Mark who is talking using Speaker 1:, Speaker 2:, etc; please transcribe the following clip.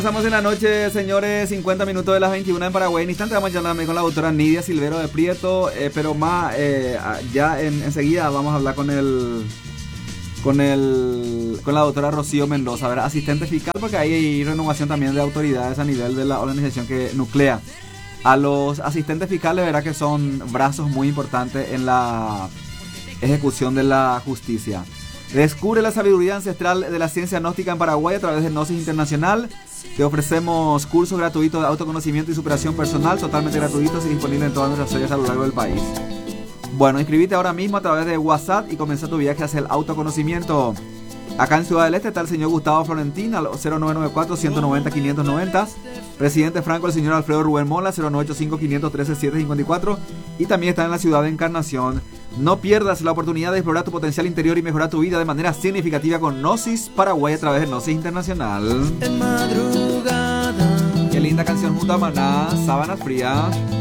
Speaker 1: Estamos en la noche, señores, 50 minutos de las 21 en Paraguay. En instante vamos a hablar con la doctora Nidia Silvero de Prieto, pero más ya enseguida vamos a hablar con la doctora Rocío Mendoza, ¿verdad? Asistente fiscal, porque ahí hay renovación también de autoridades a nivel de la organización que nuclea a los asistentes fiscales, ¿verdad? Que son brazos muy importantes en la ejecución de la justicia. Descubre la sabiduría ancestral de la ciencia gnóstica en Paraguay a través de Gnosis Internacional. Te ofrecemos cursos gratuitos de autoconocimiento y superación personal, totalmente gratuitos y disponibles en todas nuestras sedes a lo largo del país. Bueno, inscribite ahora mismo a través de WhatsApp y comienza tu viaje hacia el autoconocimiento. Acá en Ciudad del Este está el señor Gustavo Florentín al 0994-190-590. Presidente Franco, el señor Alfredo Rubén Mola, 0985-513-754. Y también está en la ciudad de Encarnación. No pierdas la oportunidad de explorar tu potencial interior y mejorar tu vida de manera significativa con Gnosis Paraguay a través de Gnosis Internacional. Qué linda canción junto a Maná, Sábanas Frías.